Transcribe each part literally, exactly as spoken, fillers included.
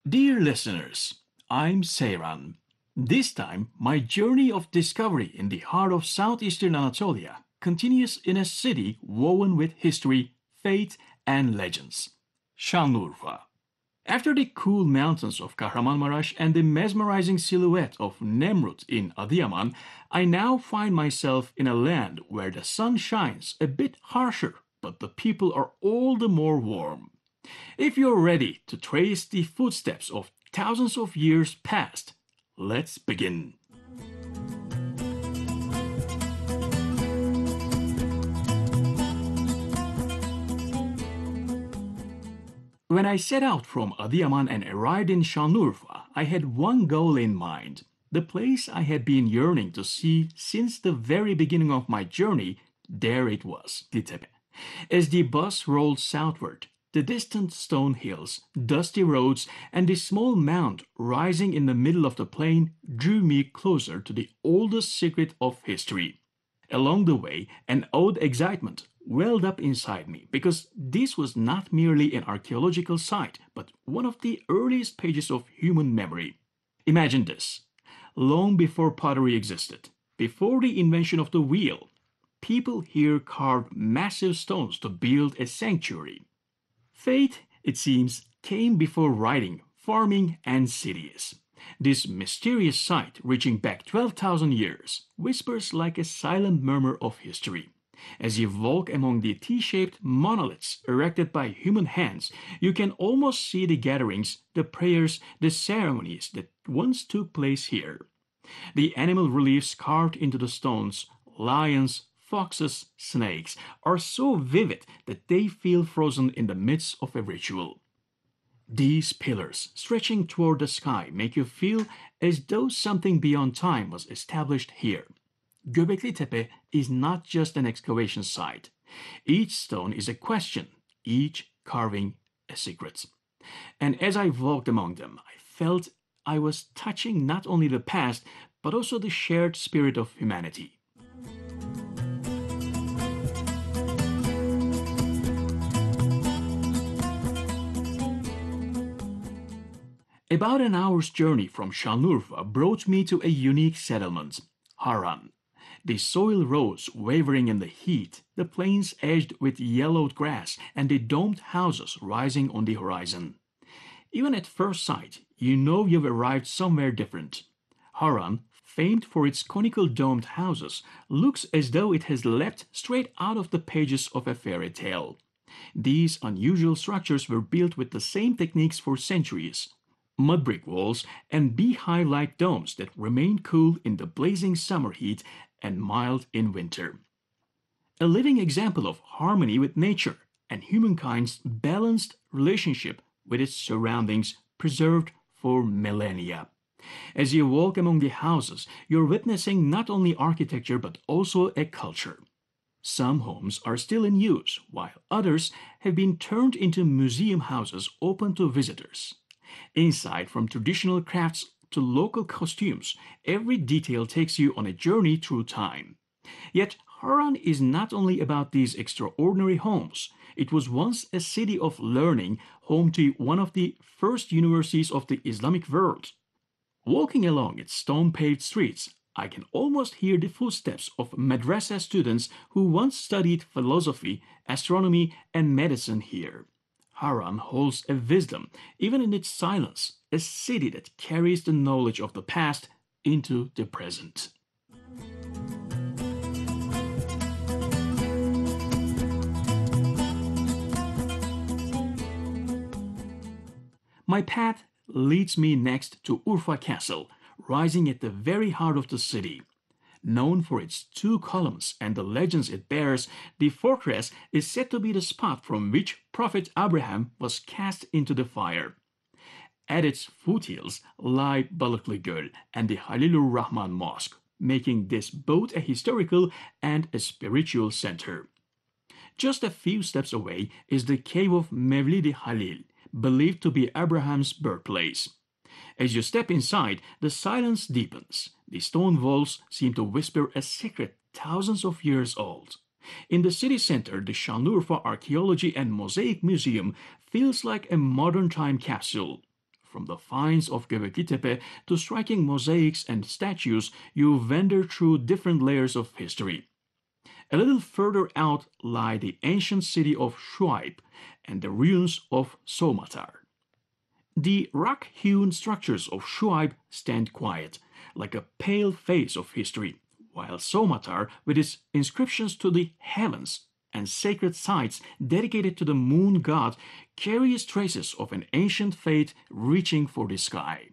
Dear listeners, I'm Seyran. This time, my journey of discovery in the heart of southeastern Anatolia continues in a city woven with history, faith, and legends Şanlıurfa. After the cool mountains of Kahramanmaraş and the mesmerizing silhouette of Nemrut in Adıyaman, I now find myself in a land where the sun shines a bit harsher, but the people are all the more warm. If you're ready to trace the footsteps of thousands of years past, let's begin. When I set out from Adıyaman and arrived in Şanlıurfa, I had one goal in mind. The place I had been yearning to see since the very beginning of my journey, there it was, Ditepe. As the bus rolled southward, the distant stone hills, dusty roads, and the small mound rising in the middle of the plain drew me closer to the oldest secret of history. Along the way, an odd excitement welled up inside me because this was not merely an archaeological site, but one of the earliest pages of human memory. Imagine this. Long before pottery existed, before the invention of the wheel, people here carved massive stones to build a sanctuary. Faith, it seems, came before writing, farming, and cities. This mysterious site, reaching back twelve thousand years, whispers like a silent murmur of history. As you walk among the T shaped monoliths erected by human hands, you can almost see the gatherings, the prayers, the ceremonies that once took place here. The animal reliefs carved into the stones, lions, foxes, snakes, are so vivid that they feel frozen in the midst of a ritual. These pillars, stretching toward the sky, make you feel as though something beyond time was established here. Göbekli Tepe is not just an excavation site. Each stone is a question, each carving a secret. And as I walked among them, I felt I was touching not only the past, but also the shared spirit of humanity. About an hour's journey from Şanlıurfa brought me to a unique settlement, Haran. The soil rose wavering in the heat, the plains edged with yellowed grass, and the domed houses rising on the horizon. Even at first sight, you know you've arrived somewhere different. Haran, famed for its conical domed houses, looks as though it has leapt straight out of the pages of a fairy tale. These unusual structures were built with the same techniques for centuries: mud brick walls and beehive like domes that remain cool in the blazing summer heat and mild in winter. A living example of harmony with nature and humankind's balanced relationship with its surroundings preserved for millennia. As you walk among the houses, you're witnessing not only architecture but also a culture. Some homes are still in use, while others have been turned into museum houses open to visitors. Inside, from traditional crafts to local costumes, every detail takes you on a journey through time. Yet, Haran is not only about these extraordinary homes. It was once a city of learning, home to one of the first universities of the Islamic world. Walking along its stone paved streets, I can almost hear the footsteps of madrasa students who once studied philosophy, astronomy, and medicine here. Haran holds a wisdom, even in its silence, a city that carries the knowledge of the past into the present. My path leads me next to Urfa Castle, rising at the very heart of the city. Known for its two columns and the legends it bears, the fortress is said to be the spot from which Prophet Abraham was cast into the fire. At its foothills lie Balıklı Göl and the Halilur Rahman Mosque, making this both a historical and a spiritual center. Just a few steps away is the cave of Mevlid Halil, believed to be Abraham's birthplace. As you step inside, the silence deepens. The stone walls seem to whisper a secret thousands of years old. In the city center, the Şanlıurfa Archaeology and Mosaic Museum feels like a modern time capsule. From the finds of Göbekli Tepe to striking mosaics and statues, you wander through different layers of history. A little further out lie the ancient city of Shuaib and the ruins of Somatar. The rock-hewn structures of Shuaib stand quiet, like a pale face of history, while Somatar, with its inscriptions to the heavens and sacred sites dedicated to the moon god, carries traces of an ancient faith reaching for the sky.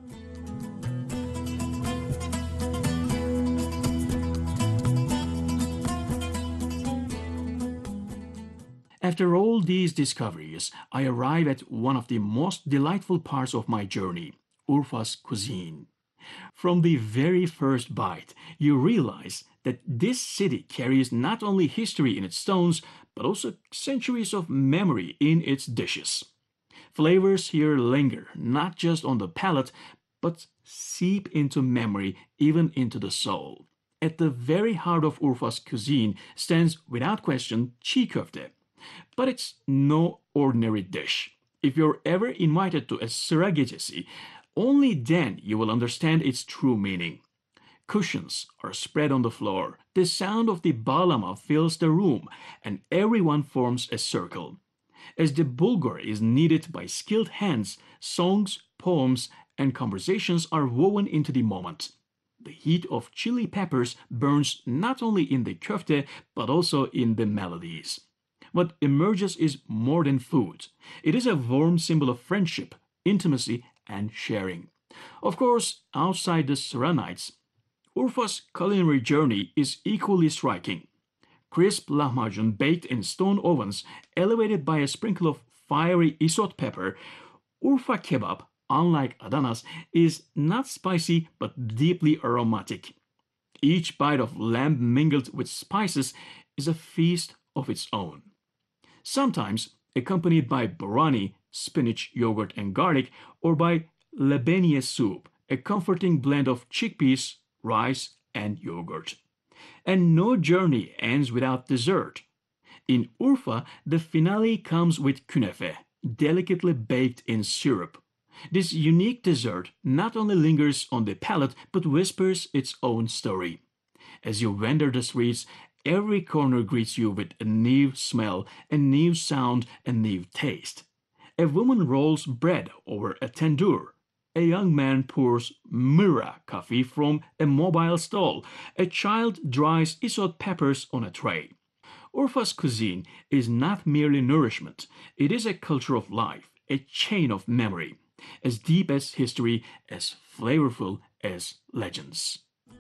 After all these discoveries, I arrive at one of the most delightful parts of my journey, Urfa's cuisine. From the very first bite, you realize that this city carries not only history in its stones, but also centuries of memory in its dishes. Flavors here linger not just on the palate, but seep into memory, even into the soul. At the very heart of Urfa's cuisine stands, without question, çiğ köfte. But it's no ordinary dish. If you're ever invited to a sıra gecesi, only then you will understand its true meaning. Cushions are spread on the floor, the sound of the bağlama fills the room, and everyone forms a circle. As the bulgur is kneaded by skilled hands, songs, poems, and conversations are woven into the moment. The heat of chili peppers burns not only in the köfte, but also in the melodies. What emerges is more than food. It is a warm symbol of friendship, intimacy, and sharing. Of course, outside the sıra nights, Urfa's culinary journey is equally striking. Crisp lahmacun baked in stone ovens, elevated by a sprinkle of fiery isot pepper, Urfa kebab, unlike Adana's, is not spicy but deeply aromatic. Each bite of lamb mingled with spices is a feast of its own. Sometimes accompanied by borani, spinach, yogurt, and garlic, or by lebeniye soup, a comforting blend of chickpeas, rice, and yogurt. And no journey ends without dessert. In Urfa, the finale comes with künefe, delicately baked in syrup. This unique dessert not only lingers on the palate, but whispers its own story. As you wander the streets, every corner greets you with a new smell, a new sound, a new taste. A woman rolls bread over a tandoor. A young man pours mura coffee from a mobile stall. A child dries isot peppers on a tray. Urfa's cuisine is not merely nourishment. It is a culture of life, a chain of memory, as deep as history, as flavorful as legends.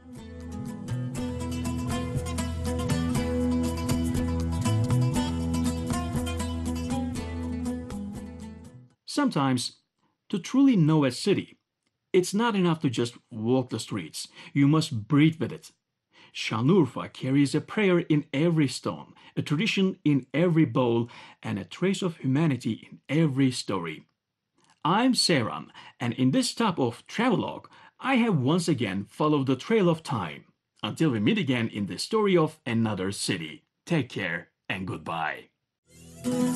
Sometimes, to truly know a city, it's not enough to just walk the streets. You must breathe with it. Şanlıurfa carries a prayer in every stone, a tradition in every bowl, and a trace of humanity in every story. I'm Seyran, and in this stop of Travelogue, I have once again followed the trail of time. Until we meet again in the story of another city. Take care and goodbye.